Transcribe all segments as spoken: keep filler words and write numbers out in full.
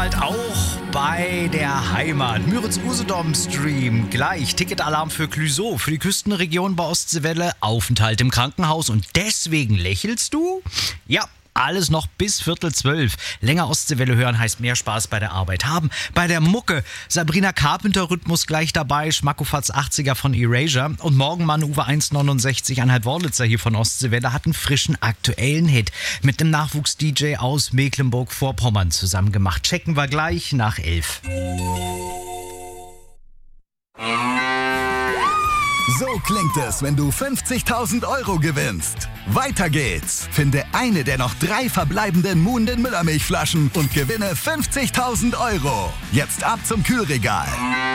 bald auch bei der Heimat. Müritz-Usedom Stream gleich. Ticketalarm für Clüsow, für die Küstenregion bei Ostseewelle. Aufenthalt im Krankenhaus und deswegen lächelst du? Ja. Alles noch bis Viertel zwölf. Länger Ostseewelle hören heißt mehr Spaß bei der Arbeit haben. Bei der Mucke Sabrina Carpenter Rhythmus gleich dabei. Schmackofatz achtziger von Erasure. Und Morgenmann Uwe eins neunundsechzig Anhalt Worlitzer hier von Ostseewelle hat einen frischen aktuellen Hit mit dem Nachwuchs-D J aus Mecklenburg-Vorpommern zusammen gemacht. Checken wir gleich nach elf. So klingt es, wenn du fünfzigtausend Euro gewinnst. Weiter geht's. Finde eine der noch drei verbleibenden Muhnden Müllermilchflaschen und gewinne fünfzigtausend Euro. Jetzt ab zum Kühlregal.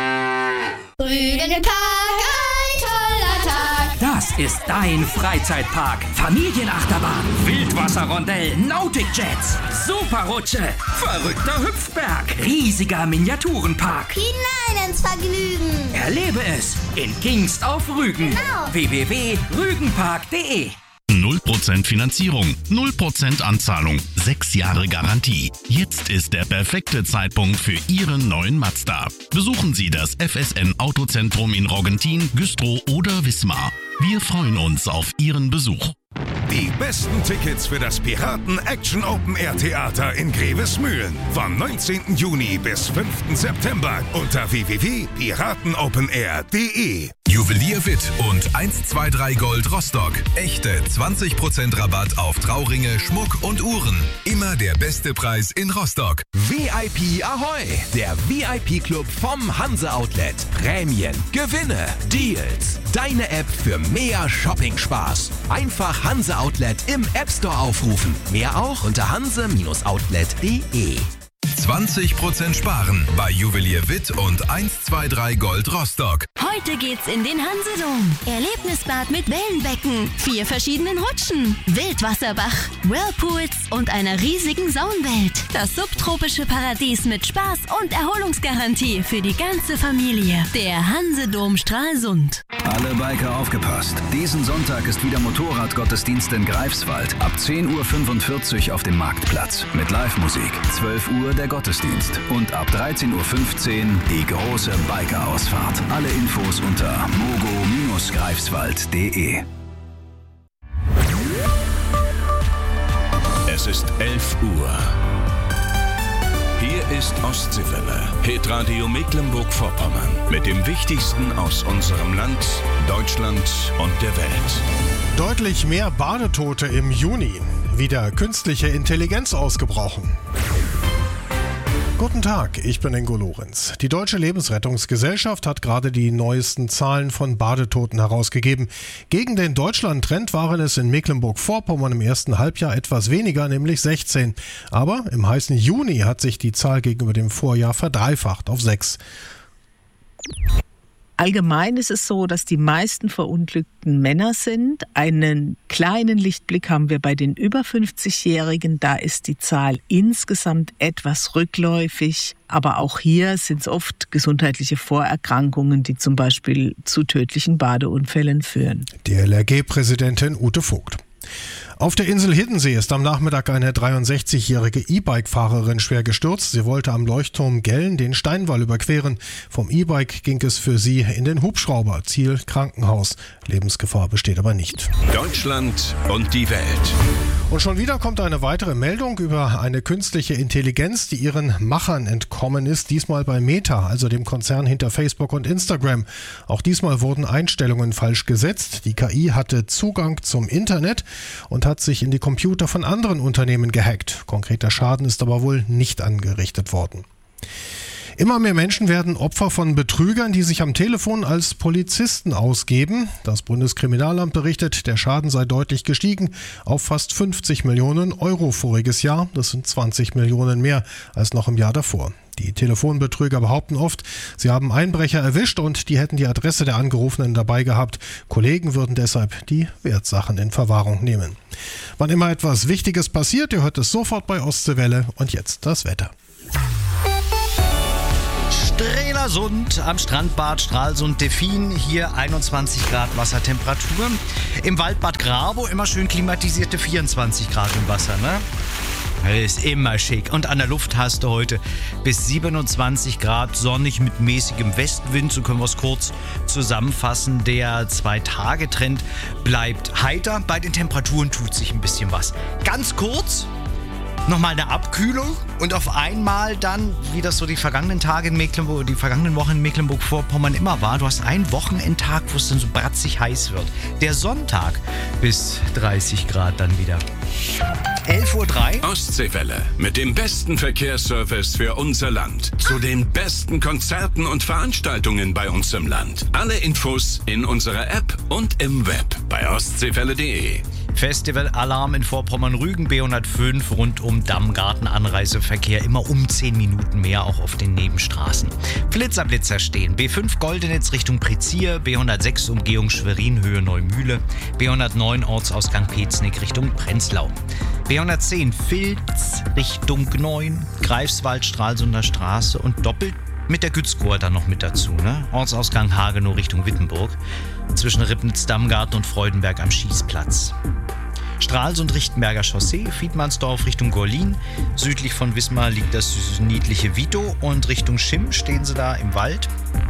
Rügenpark, ein toller Tag. Das ist dein Freizeitpark. Familienachterbahn, Wildwasserrondell, Nautic Jets, Superrutsche, verrückter Hüpfberg, riesiger Miniaturenpark. Hinein ins Vergnügen. Erlebe es in Kingst auf Rügen. Genau. w w w punkt rügenpark punkt de null Prozent Finanzierung, null Prozent Anzahlung, sechs Jahre Garantie. Jetzt ist der perfekte Zeitpunkt für Ihren neuen Mazda. Besuchen Sie das F S N Autozentrum in Roggentin, Güstrow oder Wismar. Wir freuen uns auf Ihren Besuch. Die besten Tickets für das Piraten Action Open Air Theater in Grevesmühlen vom neunzehnten Juni bis fünften September unter w w w punkt piratenopenair punkt de. Juwelier Witt und eins zwei drei Gold Rostock. Echte zwanzig Prozent Rabatt auf Trauringe, Schmuck und Uhren. Immer der beste Preis in Rostock. V I P Ahoi, der V I P-Club vom Hanse Outlet. Prämien, Gewinne, Deals. Deine App für mehr Shopping-Spaß. Einfach Hanse Outlet im App Store aufrufen. Mehr auch unter hanse Outlet punkt de. zwanzig Prozent sparen bei Juwelier Witt und eins zwei drei Gold Rostock. Heute geht's in den Hansedom. Erlebnisbad mit Wellenbecken, vier verschiedenen Rutschen, Wildwasserbach, Whirlpools und einer riesigen Saunwelt. Das subtropische Paradies mit Spaß und Erholungsgarantie für die ganze Familie. Der Hansedom Stralsund. Alle Biker aufgepasst. Diesen Sonntag ist wieder Motorradgottesdienst in Greifswald. Ab zehn Uhr fünfundvierzig auf dem Marktplatz. Mit Live-Musik. zwölf Uhr der Gottesdienst. Und ab dreizehn Uhr fünfzehn die große Biker-Ausfahrt. Alle Infos unter mogo greifswald punkt de. Es ist elf Uhr. Hier ist Ostseewelle, Hitradio Mecklenburg-Vorpommern. Mit dem Wichtigsten aus unserem Land, Deutschland und der Welt. Deutlich mehr Badetote im Juni. Wieder künstliche Intelligenz ausgebrochen. Guten Tag, ich bin Ingo Lorenz. Die Deutsche Lebensrettungsgesellschaft hat gerade die neuesten Zahlen von Badetoten herausgegeben. Gegen den Deutschland-Trend waren es in Mecklenburg-Vorpommern im ersten Halbjahr etwas weniger, nämlich sechzehn. Aber im heißen Juni hat sich die Zahl gegenüber dem Vorjahr verdreifacht auf sechs. Allgemein ist es so, dass die meisten Verunglückten Männer sind. Einen kleinen Lichtblick haben wir bei den über fünfzigjährigen. Da ist die Zahl insgesamt etwas rückläufig. Aber auch hier sind es oft gesundheitliche Vorerkrankungen, die zum Beispiel zu tödlichen Badeunfällen führen. Die L R G-Präsidentin Ute Vogt. Auf der Insel Hiddensee ist am Nachmittag eine dreiundsechzigjährige E-Bike-Fahrerin schwer gestürzt. Sie wollte am Leuchtturm Gellen den Steinwall überqueren. Vom E-Bike ging es für sie in den Hubschrauber. Ziel Krankenhaus. Lebensgefahr besteht aber nicht. Deutschland und die Welt. Und schon wieder kommt eine weitere Meldung über eine künstliche Intelligenz, die ihren Machern entkommen ist. Diesmal bei Meta, also dem Konzern hinter Facebook und Instagram. Auch diesmal wurden Einstellungen falsch gesetzt. Die K I hatte Zugang zum Internet und hat sich in die Computer von anderen Unternehmen gehackt. Konkreter Schaden ist aber wohl nicht angerichtet worden. Immer mehr Menschen werden Opfer von Betrügern, die sich am Telefon als Polizisten ausgeben. Das Bundeskriminalamt berichtet, der Schaden sei deutlich gestiegen auf fast fünfzig Millionen Euro voriges Jahr. Das sind zwanzig Millionen mehr als noch im Jahr davor. Die Telefonbetrüger behaupten oft, sie haben Einbrecher erwischt und die hätten die Adresse der Angerufenen dabei gehabt. Kollegen würden deshalb die Wertsachen in Verwahrung nehmen. Wann immer etwas Wichtiges passiert, ihr hört es sofort bei Ostseewelle. Und jetzt das Wetter. Strelasund am Strandbad Stralsund-Delfin. Hier einundzwanzig Grad Wassertemperatur. Im Waldbad Grabow immer schön klimatisierte vierundzwanzig Grad im Wasser, ne? Das ist immer schick. Und an der Luft hast du heute bis siebenundzwanzig Grad, sonnig mit mäßigem Westwind. So können wir es kurz zusammenfassen. Der Zwei-Tage-Trend bleibt heiter. Bei den Temperaturen tut sich ein bisschen was. Ganz kurz nochmal eine Abkühlung und auf einmal dann, wie das so die vergangenen Tage in Mecklenburg, die vergangenen Wochen in Mecklenburg-Vorpommern immer war, du hast einen Wochenendtag, wo es dann so bratzig heiß wird. Der Sonntag bis dreißig Grad dann wieder. elf Uhr drei. Ostseewelle mit dem besten Verkehrsservice für unser Land. Zu den besten Konzerten und Veranstaltungen bei uns im Land. Alle Infos in unserer App und im Web bei ostseewelle punkt de. Festivalalarm in Vorpommern-Rügen, B hundertfünf, rund um Dammgarten, Anreiseverkehr immer um zehn Minuten mehr, auch auf den Nebenstraßen. Blitzerblitzer stehen, B fünf Goldenitz Richtung Prezier, B hundertsechs Umgehung Schwerin, Höhe Neumühle, B hundertneun Ortsausgang Peznig Richtung Prenzlau. B hundertzehn Vilz Richtung neun, Greifswald, Stralsunder Straße und doppelt mit der Gützgor dann noch mit dazu, ne? Ortsausgang Hagenow Richtung Wittenburg, zwischen Ribnitz, Dammgarten und Freudenberg am Schießplatz. Stralsund Richtenberger Chaussee, Fiedmannsdorf Richtung Gorlin, südlich von Wismar liegt das niedliche Vito und Richtung Schimm stehen sie da im Wald.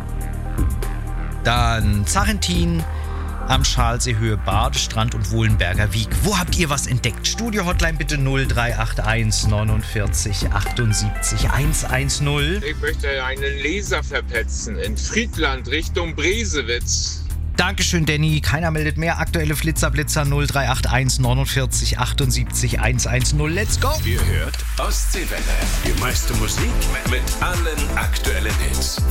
Dann Zarentin, am Schalsee Höhe Badestrand und Wohlenberger Wieg. Wo habt ihr was entdeckt? Studio-Hotline bitte null drei acht eins neunundvierzig achtundsiebzig hundertzehn. Ich möchte einen Leser verpetzen in Friedland Richtung Bresewitz. Dankeschön, Danny. Keiner meldet mehr. Aktuelle Flitzerblitzer null drei acht eins neunundvierzig achtundsiebzig hundertzehn. Let's go! Ihr hört Ostseewelle. Die meiste Musik mit allen aktuellen Hits.